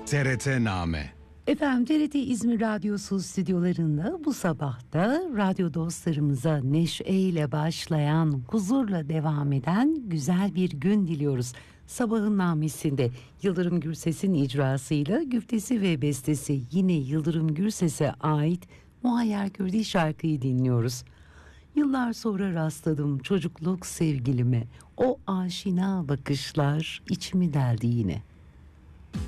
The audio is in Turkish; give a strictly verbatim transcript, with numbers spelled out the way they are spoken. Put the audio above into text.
T R T-Name. Efendim T R T İzmir Radyosu stüdyolarında bu sabahta radyo dostlarımıza neşeyle başlayan, huzurla devam eden güzel bir gün diliyoruz. Sabahın namesinde Yıldırım Gürses'in icrasıyla güftesi ve bestesi yine Yıldırım Gürses'e ait Muayyer Kürdi şarkıyı dinliyoruz. Yıllar sonra rastladım çocukluk sevgilime, o aşina bakışlar içimi deldi yine.